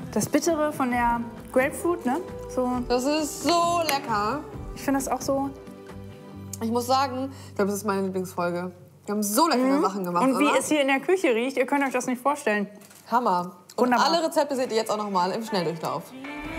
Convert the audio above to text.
Das Bittere von der Grapefruit, ne? So, Das ist so lecker. ich finde das auch so. Ich muss sagen, ich glaube, das ist meine Lieblingsfolge. Wir haben so leckere Sachen gemacht, Und wie oder? es hier in der Küche riecht, ihr könnt euch das nicht vorstellen. Hammer. Und Wunderbar. alle Rezepte seht ihr jetzt auch noch mal im Schnelldurchlauf.